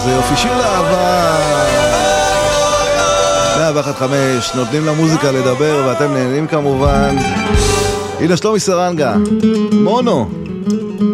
איזה יופי, שיר לאהבה. 101.5, נותנים למוזיקה לדבר ואתם נהנים כמובן. הנה שלומי סרנגה, מונו.